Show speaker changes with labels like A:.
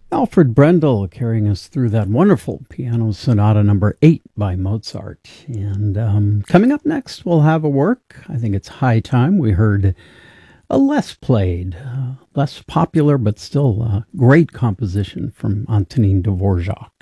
A: Alfred Brendel carrying us through that wonderful Piano Sonata number 8 by Mozart. And coming up next, we'll have a work. I think it's high time we heard a less played, less popular, but still a great composition from Antonin Dvorak.